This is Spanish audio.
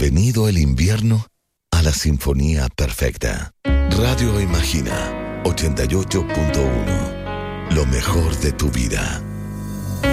Bienvenido el invierno a la sinfonía perfecta. Radio Imagina 88.1. Lo mejor de tu vida.